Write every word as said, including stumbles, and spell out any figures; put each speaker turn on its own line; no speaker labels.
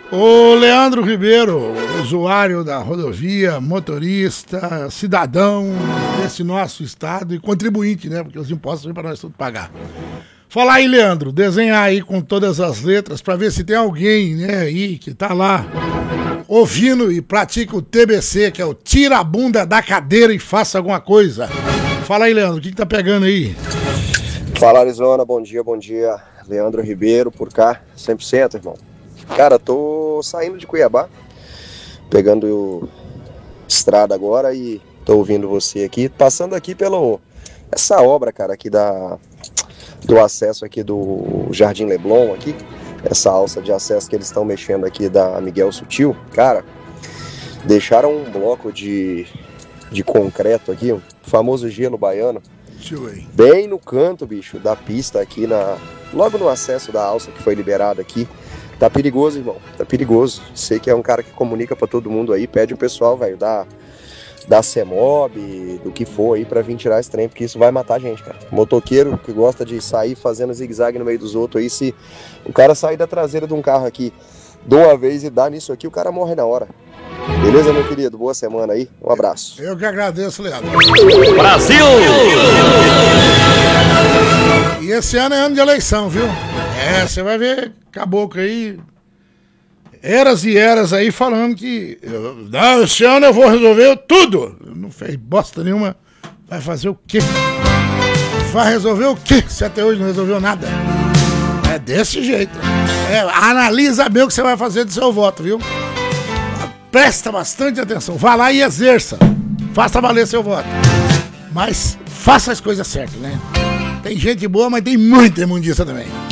O Leandro Ribeiro, usuário da rodovia, motorista, cidadão desse nosso estado e contribuinte, né? Porque os impostos vêm para nós tudo pagar. Fala aí, Leandro, desenhar aí com todas as letras para ver se tem alguém, né, aí que tá lá ouvindo e pratica o T B C, que é o tira a bunda da cadeira e faça alguma coisa. Fala aí, Leandro, o que que tá pegando aí?
Fala, Arizona, bom dia, bom dia. Leandro Ribeiro, por cá, cem por cento, irmão. Cara, tô saindo de Cuiabá, pegando estrada agora e tô ouvindo você aqui, passando aqui pelo essa obra, cara, aqui da do acesso aqui do Jardim Leblon aqui, essa alça de acesso que eles estão mexendo aqui da Miguel Sutil, cara, deixaram um bloco de, de concreto aqui, o famoso gelo baiano, bem no canto, bicho, da pista aqui, na, logo no acesso da alça que foi liberada aqui. Tá perigoso, irmão, tá perigoso. Sei que é um cara que comunica pra todo mundo aí, pede o pessoal, velho, da, da CEMOB, do que for aí pra vir tirar esse trem, porque isso vai matar a gente, cara. Motoqueiro que gosta de sair fazendo zigue-zague no meio dos outros aí, se o cara sair da traseira de um carro aqui de uma vez e dá nisso aqui, o cara morre na hora. Beleza, meu querido? Boa semana aí, um abraço.
Eu que agradeço, Leandro.
Brasil!
E esse ano é ano de eleição, viu? É, você vai ver caboclo aí, eras e eras aí falando que eu, não, esse ano eu vou resolver tudo. Não fez bosta nenhuma. Vai fazer o quê? Vai resolver o quê? Se até hoje não resolveu nada. É desse jeito. É, analisa bem o que você vai fazer do seu voto, viu? Presta bastante atenção. Vá lá e exerça. Faça valer seu voto. Mas faça as coisas certas, né? Tem gente boa, mas tem muita imundícia também.